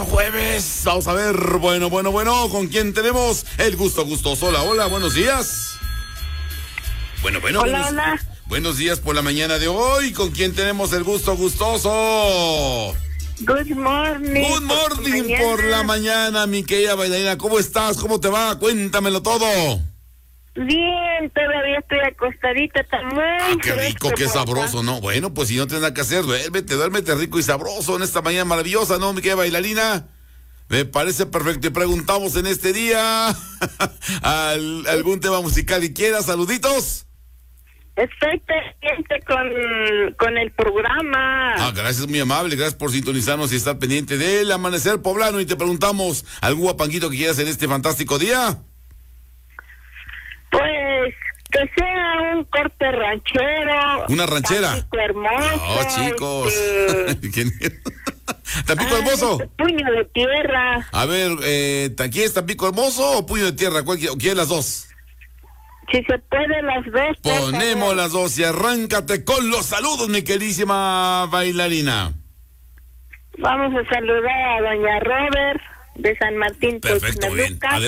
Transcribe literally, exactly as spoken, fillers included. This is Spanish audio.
maravilloso jueves. Vamos a ver, bueno, bueno, bueno, ¿con quién tenemos el gusto gustoso? Hola, hola, buenos días. Bueno, bueno. Hola, buenos, hola. buenos días por la mañana de hoy. ¿Con quién tenemos el gusto gustoso? Good morning. Good morning por, por la mañana, mi querida bailarina. ¿Cómo estás? ¿Cómo te va? Cuéntamelo todo. Bien, todavía estoy acostadita también. Ah, qué rico, qué sabroso, ¿no? Bueno, pues si no tienes nada que hacer, duérmete, duérmete rico y sabroso en esta mañana maravillosa, ¿no, mi querida bailarina? Me parece perfecto. Y preguntamos en este día al, algún tema musical y quieras, saluditos. Estoy pendiente con, con el programa. Ah, gracias, muy amable, gracias por sintonizarnos y estar pendiente del amanecer poblano. Y te preguntamos, ¿algún guapanguito que quieras en este fantástico día? Pues que sea un corte ranchero. Una ranchera. Tampico hermoso. No, chicos. Este... ¿Tampico hermoso? Este puño de tierra. A ver, eh, ¿quieres Tampico hermoso o puño de tierra? ¿Cuál quieres las dos? Si se puede las dos. Ponemos las dos y arráncate con los saludos, mi queridísima bailarina. Vamos a saludar a doña Robert de San Martín. Perfecto, bien.